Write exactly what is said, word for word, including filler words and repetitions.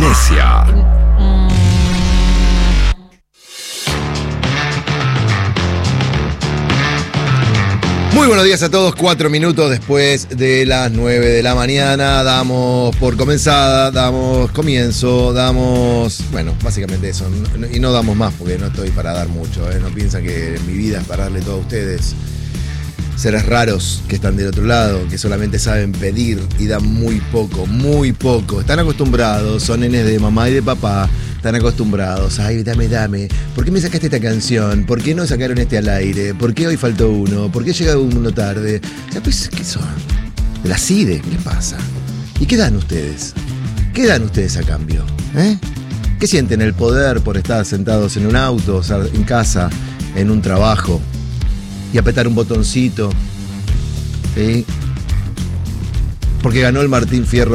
Amnesia. Muy buenos días a todos, cuatro minutos después de las nueve de la mañana, damos por comenzada, damos comienzo, damos, bueno, básicamente eso, y no damos más porque no estoy para dar mucho, ¿eh? No piensan que mi vida es para darle todo a ustedes, seres raros que están del otro lado, que solamente saben pedir y dan muy poco, muy poco, están acostumbrados, son nenes de mamá y de papá, están acostumbrados, ay, dame, dame, ¿por qué me sacaste esta canción? ¿Por qué no sacaron este al aire? ¿Por qué hoy faltó uno? ¿Por qué llega uno tarde? O sea, pues, ¿qué son? ¿De la C I D E? ¿Qué pasa? ¿Y qué dan ustedes? ¿Qué dan ustedes a cambio? ¿Eh? ¿Qué sienten el poder por estar sentados en un auto, o sea, en casa, en un trabajo, y apretar un botoncito? ¿Sí? Porque ganó el Martín Fierro